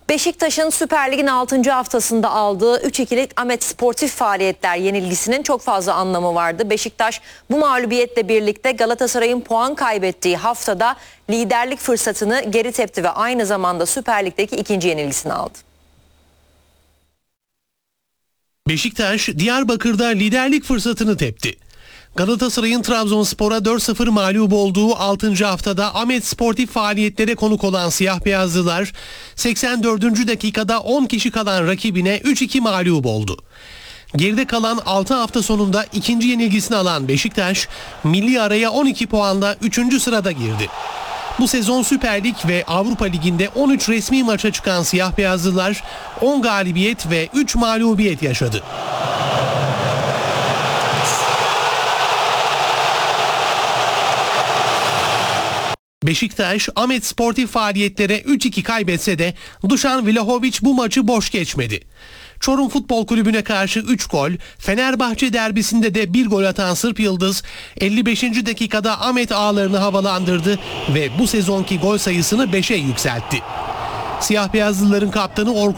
Beşiktaş'ın Süper Lig'in 6. haftasında aldığı 3-2'lik Ahmet Sportif Faaliyetler yenilgisinin çok fazla anlamı vardı. Beşiktaş bu mağlubiyetle birlikte Galatasaray'ın puan kaybettiği haftada liderlik fırsatını geri tepti ve aynı zamanda Süper Lig'deki ikinci yenilgisini aldı. Beşiktaş Diyarbakır'da liderlik fırsatını tepti. Galatasaray'ın Trabzonspor'a 4-0 mağlup olduğu 6. haftada Ahmet Sportif Faaliyetlere konuk olan siyah beyazlılar 84. dakikada 10 kişi kalan rakibine 3-2 mağlup oldu. Geride kalan 6 hafta sonunda ikinci yenilgisini alan Beşiktaş milli araya 12 puanla 3. sırada girdi. Bu sezon Süper Lig ve Avrupa Ligi'nde 13 resmi maça çıkan siyah beyazlılar 10 galibiyet ve 3 mağlubiyet yaşadı. Beşiktaş, Ahmet Sportif Faaliyetlere 3-2 kaybetse de Dušan Vlahović bu maçı boş geçmedi. Çorum Futbol Kulübü'ne karşı 3 gol, Fenerbahçe derbisinde de 1 gol atan Sırp Yıldız 55. dakikada Ahmet ağlarını havalandırdı ve bu sezonki gol sayısını 5'e yükseltti. Siyah beyazlıların kaptanı Orkun